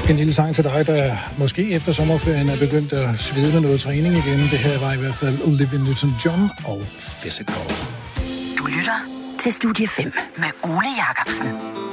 En lille sang til dig, der måske efter sommerferien er begyndt at svede med noget træning igen. Det her var i hvert fald Olivia Newton-John og Physical. Du lytter til Studie 5 med Ole Jacobsen.